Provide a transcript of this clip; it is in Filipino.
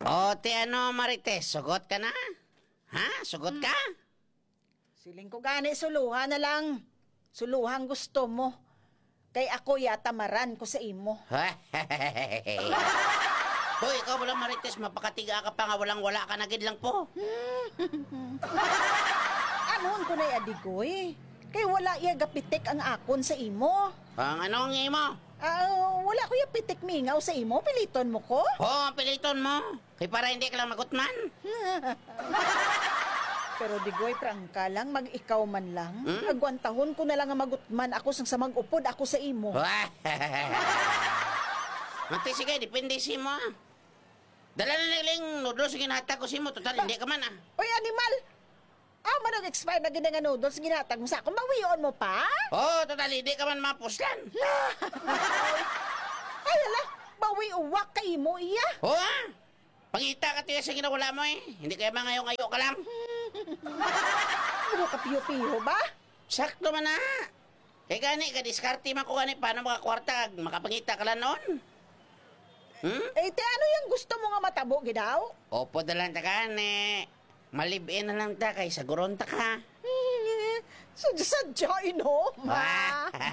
O, ti ano, Marites, sugot ka na? Ha? Sugot ka? Siling ko gani, suluhan na lang. Suluhan gusto mo. Kay ako yata maran ko sa imo. Hoy, ikaw wala, Marites, mapakatiga ka pa nga, walang-wala ka na gid lang po. Anon ko na adigoy. Kay wala iya gapitik ang akon sa imo. Ang anong imo? Wala ko yung pitik mingaw sa imo. Piliton mo ko? Oo, ang piliton mo. Kay para hindi ka lang magutman. Pero digoy, prangka lang, mag-ikaw man lang. Agwantahon ko na lang ang magutman ako sang sa mag-upod ako sa imo. Mati, sige, depende si mo. Dala na nilang noodles ginatag ko si mo. Total, hindi ka man Oy, animal! Manag-expire na ginang noodles ginatag mo sa akong. Mawiyon mo pa? Oo, total, hindi ka man mapuslan. Ay, ala! Bawi uwak kay mo iya. Oo, pangita ka tiya sa ginawala mo eh. Hindi kaya mangayo-ngayo ka lang. Ano ka piyo-piyo ba? Sakto man na. Kaya gani, kadiskarte man ko gani, paano makakwarta, makapangita ka lang noon. Te, ano yung gusto mo nga matabo, gidaw? Opo, dalan ta gani. Malibin na lang ta, kay saguron ta ka. Sadya, inom, ha?